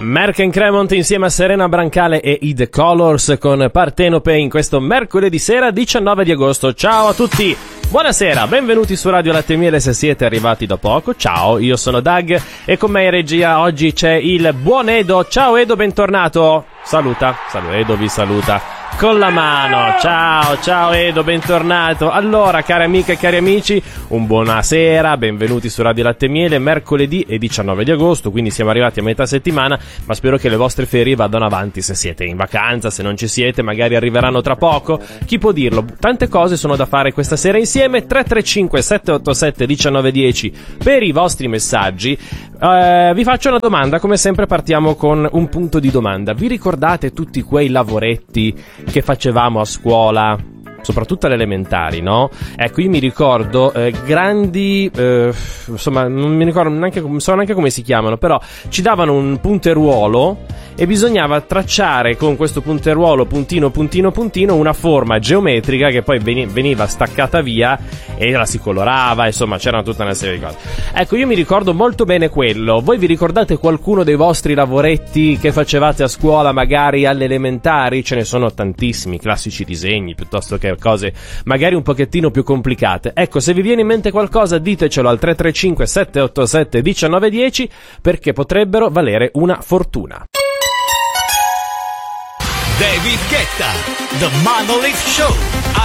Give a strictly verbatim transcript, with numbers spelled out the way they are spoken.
Merck and Cremont insieme a Serena Brancale e i The Colors con Partenope in questo mercoledì sera diciannove di agosto. Ciao a tutti, buonasera, benvenuti su Radio Latte e Miele se siete arrivati da poco. Ciao, io sono Doug e con me in regia oggi c'è il buon Edo. Ciao Edo, bentornato. Saluta, saluta, Edo vi saluta con la mano. Ciao, ciao Edo, bentornato. Allora, cari amiche e cari amici, un buonasera, benvenuti su Radio Latte e Miele, mercoledì e diciannove di agosto, quindi siamo arrivati a metà settimana, ma spero che le vostre ferie vadano avanti se siete in vacanza, se non ci siete magari arriveranno tra poco, chi può dirlo? Tante cose sono da fare questa sera insieme. Tre tre cinque sette otto sette uno nove uno zero per i vostri messaggi. Uh, vi faccio una domanda, come sempre partiamo con un punto di domanda. Vi ricordate tutti quei lavoretti che facevamo a scuola, soprattutto alle elementari, no? Ecco, io mi ricordo eh, grandi, eh, insomma, non mi ricordo neanche, non so neanche come si chiamano, però ci davano un punteruolo e bisognava tracciare con questo punteruolo, puntino, puntino, puntino, una forma geometrica che poi veni- veniva staccata via e la si colorava, insomma, c'era tutta una serie di cose. Ecco, io mi ricordo molto bene quello. Voi vi ricordate qualcuno dei vostri lavoretti che facevate a scuola, magari alle elementari? Ce ne sono tantissimi, classici disegni, piuttosto che cose magari un pochettino più complicate. Ecco, se vi viene in mente qualcosa ditecelo al tre tre cinque sette otto sette uno nove uno zero perché potrebbero valere una fortuna. David Guetta, The Monolith Show.